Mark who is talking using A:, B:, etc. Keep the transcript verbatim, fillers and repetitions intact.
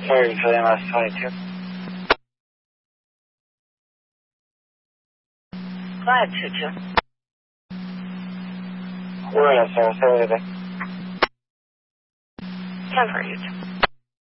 A: Sorry for the M S twenty-two.
B: Go ahead, two-two.
A: We're in a Sarasota today.
B: ten for you two.